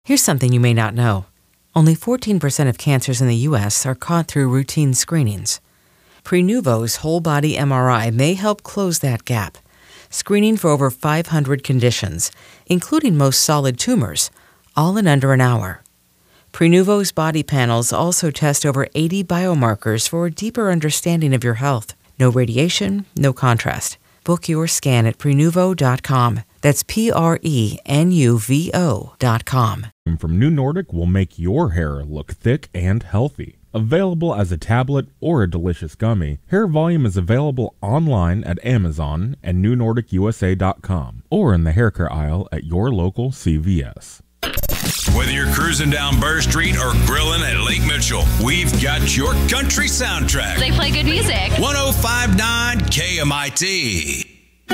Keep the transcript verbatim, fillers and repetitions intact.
Here's something you may not know. Only fourteen percent of cancers in the U S are caught through routine screenings. Prenuvo's whole-body M R I may help close that gap, screening for over five hundred conditions, including most solid tumors, all in under an hour. Prenuvo's body panels also test over eighty biomarkers for a deeper understanding of your health. No radiation, no contrast. Book your scan at Prenuvo dot com. That's P R E N U V O dot com. From New Nordic will make your hair look thick and healthy. Available as a tablet or a delicious gummy, Hair Volume is available online at Amazon and New Nordic U S A dot com or in the hair care aisle at your local C V S. Whether you're cruising down Burr Street or grilling at Lake Mitchell, we've got your country soundtrack. They play good music. one oh five point nine K M I T.